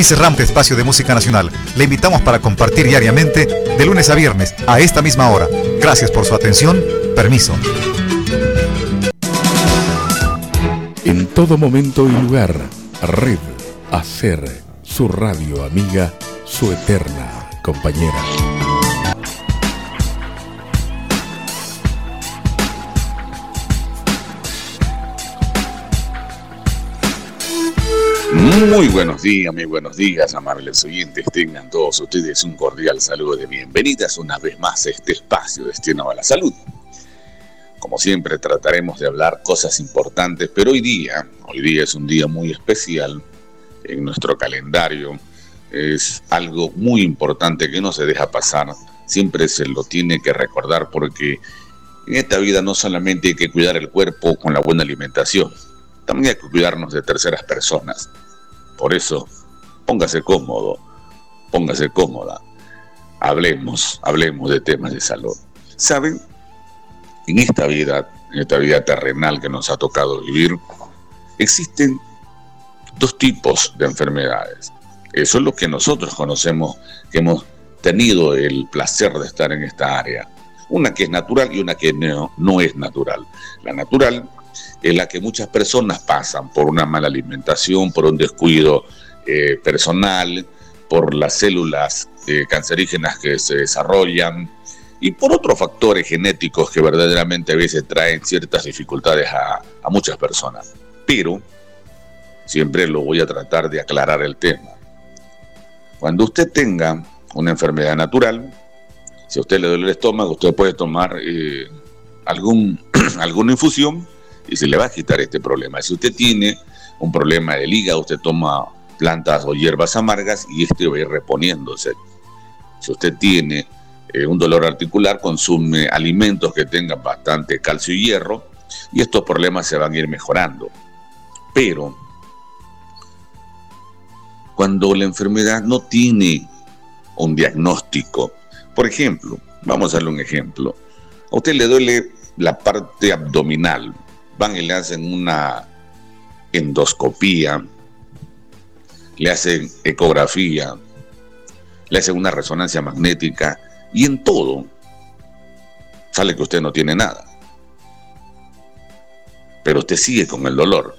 Aquí se rampa espacio de música nacional. Le invitamos para compartir diariamente de lunes a viernes a esta misma hora. Gracias por su atención. Permiso. En todo momento y lugar, Red Hacer, su radio amiga, su eterna compañera. Muy buenos días, amables oyentes. Tengan todos ustedes un cordial saludo de bienvenidas una vez más a este espacio destinado a la salud. Como siempre trataremos de hablar cosas importantes, pero hoy día es un día muy especial en nuestro calendario. Es algo muy importante que no se deja pasar, siempre se lo tiene que recordar, porque en esta vida no solamente hay que cuidar el cuerpo con la buena alimentación, también hay que cuidarnos de terceras personas. Por eso, póngase cómodo, póngase cómoda, hablemos de temas de salud. ¿Saben? En esta vida terrenal que nos ha tocado vivir, existen dos tipos de enfermedades. Eso es lo que nosotros conocemos, que hemos tenido el placer de estar en esta área. Una que es natural y una que no es natural. La natural es la que muchas personas pasan por una mala alimentación, por un descuido personal, por las células cancerígenas que se desarrollan y por otros factores genéticos que verdaderamente a veces traen ciertas dificultades a muchas personas. Pero siempre lo voy a tratar de aclarar el tema. Cuando usted tenga una enfermedad natural, si a usted le duele el estómago, usted puede tomar alguna infusión y se le va a quitar este problema. Si usted tiene un problema del hígado, usted toma plantas o hierbas amargas y este va a ir reponiéndose. Si usted tiene un dolor articular, consume alimentos que tengan bastante calcio y hierro y estos problemas se van a ir mejorando. Pero cuando la enfermedad no tiene un diagnóstico, por ejemplo, vamos a darle un ejemplo, a usted le duele la parte abdominal, van y le hacen una endoscopía, le hacen ecografía, le hacen una resonancia magnética y en todo sale que usted no tiene nada. Pero usted sigue con el dolor.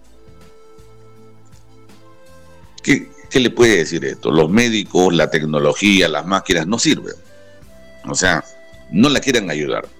¿Qué le puede decir esto? Los médicos, la tecnología, las máquinas no sirven. O sea, no la quieren ayudar.